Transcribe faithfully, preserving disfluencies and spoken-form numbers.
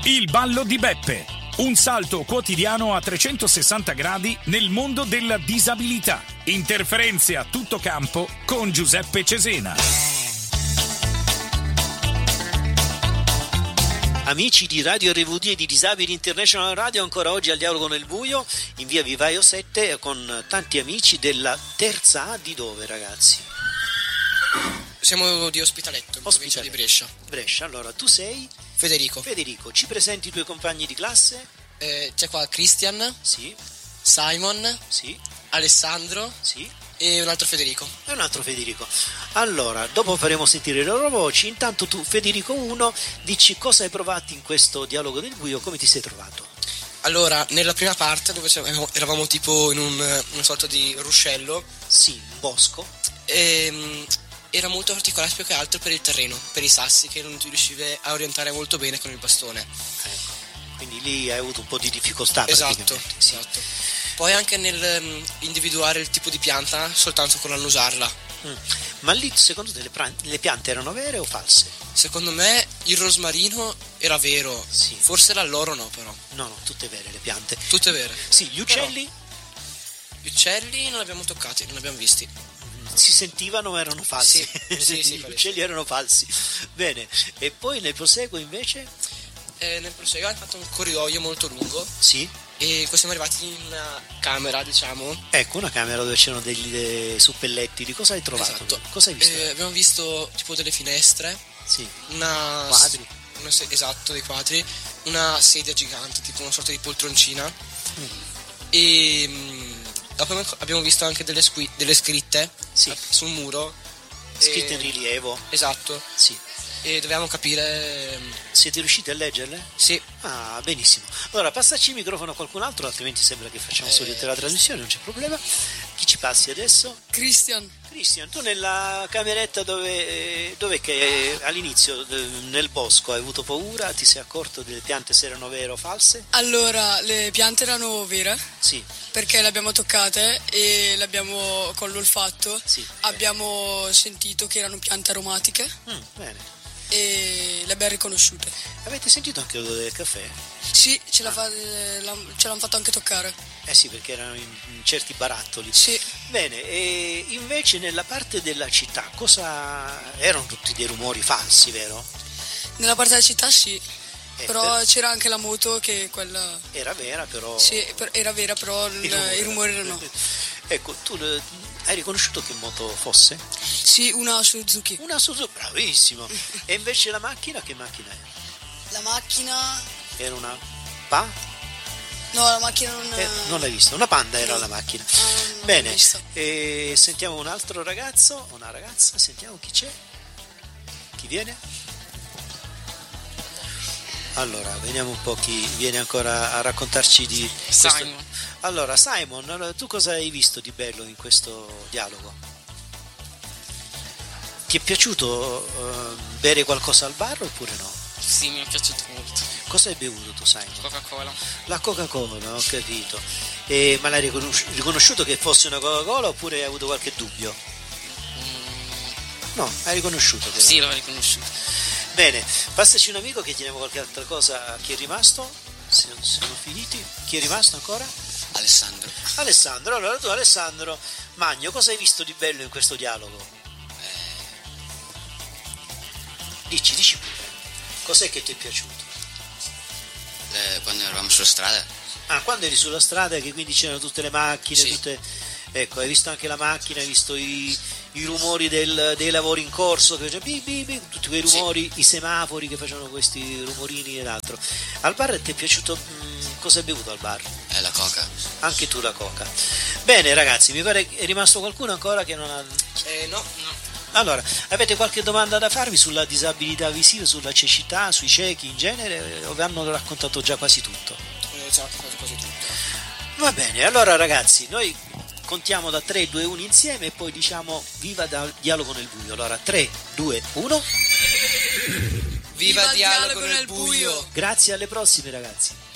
Il ballo di Beppe. Un salto quotidiano a trecentosessanta gradi nel mondo della disabilità. Interferenze a tutto campo con Giuseppe Cesena. Amici di Radio R V D e di Disabili International Radio, ancora oggi al Dialogo nel Buio in via Vivaio sette con tanti amici della terza A di dove, ragazzi? Siamo di Ospitaletto, in provincia di Brescia. Brescia, allora tu sei? Federico. Federico, ci presenti i tuoi compagni di classe? Eh, c'è qua Christian. Sì. Simon. Sì. Alessandro. Sì. E un altro Federico. E un altro Federico. Allora, dopo faremo sentire le loro voci. Intanto tu, Federico uno, dici cosa hai provato in questo Dialogo del Buio, come ti sei trovato? Allora, nella prima parte dove eravamo tipo in un, una sorta di ruscello. Sì, un bosco. E, era molto particolare più che altro per il terreno, per i sassi che non ti riuscivi a orientare molto bene con il bastone. Ecco, quindi lì hai avuto un po' di difficoltà. Esatto, sì. esatto. Poi anche nel um, individuare il tipo di pianta soltanto con l'annusarla. Mm. Ma lì secondo te le, pra- le piante erano vere o false? Secondo me il rosmarino era vero, sì. Forse l'alloro no però. No, no, tutte vere le piante. Tutte vere. Sì, gli uccelli? Però, gli uccelli non li abbiamo toccati, non li abbiamo visti. Si sentivano ma erano falsi. Sì, sì, sì, gli uccelli erano falsi. Bene, e poi nel proseguo invece? Eh, nel proseguo abbiamo fatto un corridoio molto lungo. Sì. E poi siamo arrivati in una camera, diciamo. Ecco, una camera dove c'erano degli eh, suppelletti. Di cosa hai trovato? Esatto. Cosa hai visto? Eh, abbiamo visto tipo delle finestre. Sì. Una quadri. Una, esatto, dei quadri. Una sedia gigante, tipo una sorta di poltroncina. Mm. E mh, dopo abbiamo visto anche delle, squi- delle scritte, sì, su un muro. Scritte e... in rilievo. Esatto. Sì. E dovevamo capire. Siete riusciti a leggerle? Sì. Ah, benissimo. Allora passaci il microfono a qualcun altro, altrimenti sembra che facciamo solo eh... la trasmissione, non c'è problema. Chi ci passi adesso? Christian. Christian, tu nella cameretta dove dove che all'inizio nel bosco hai avuto paura? Ti sei accorto delle piante se erano vere o false? Allora, le piante erano vere. Sì. Perché le abbiamo toccate e le abbiamo con l'olfatto. Sì. Abbiamo sentito che erano piante aromatiche. Mm, bene. E le abbiamo riconosciute. Avete sentito anche l'odore del caffè? Sì, ce, l'ha fa- la, ce l'hanno fatto anche toccare. Eh sì, perché erano in, in certi barattoli. Sì. Bene, e invece nella parte della città cosa erano tutti dei rumori falsi, vero? Nella parte della città sì. Eh, però per... c'era anche la moto che quella era vera, però sì, per, era vera, però il, il rumore, il rumore era no. Ecco, tu le... hai riconosciuto che moto fosse? Sì, una Suzuki. Una Suzuki, bravissimo. E invece la macchina, che macchina era? La macchina era una Pa? No, la macchina non eh, non l'hai vista, una Panda era no. la macchina. Ah, non bene, e sentiamo un altro ragazzo, una ragazza, sentiamo chi c'è, chi viene. Allora, vediamo un po' chi viene ancora a raccontarci di questo. Simon. Allora, Simon, tu cosa hai visto di bello in questo dialogo? Ti è piaciuto uh, bere qualcosa al bar oppure no? Sì, mi è piaciuto molto. Cosa hai bevuto tu, Simon? Coca-Cola. La Coca-Cola, ho capito. E, ma l'hai riconosci- riconosciuto che fosse una Coca-Cola oppure hai avuto qualche dubbio? Mm. No, hai riconosciuto che Sì, no? l'ho riconosciuto. Bene, passaci un amico che chiediamo qualche altra cosa. Chi è rimasto? Se non sono finiti. Chi è rimasto ancora? Alessandro. Alessandro, allora tu Alessandro Magno, cosa hai visto di bello in questo dialogo? Eh... Dici, dici pure. Cos'è che ti è piaciuto? Eh, quando eravamo sulla strada. Ah, quando eri sulla strada, che quindi c'erano tutte le macchine, sì. tutte... Ecco, hai visto anche la macchina, hai visto i, i rumori del, dei lavori in corso, che facevano bi, bi, bi, tutti quei rumori, sì. I semafori che facevano questi rumorini ed altro. Al bar ti è piaciuto? Mh, cosa hai bevuto al bar? Eh, la Coca. Anche tu la Coca. Bene ragazzi, mi pare che è rimasto qualcuno ancora che non ha... Eh, no, no. Allora, avete qualche domanda da farmi sulla disabilità visiva, sulla cecità, sui ciechi in genere, o vi hanno raccontato già quasi tutto? Eh, già raccontato quasi tutto. Va bene, allora ragazzi, noi contiamo da tre, due, uno insieme e poi diciamo viva dal dialogo nel buio. Allora tre, due, uno. Viva, viva dialogo, dialogo nel buio. Grazie, alle prossime ragazzi.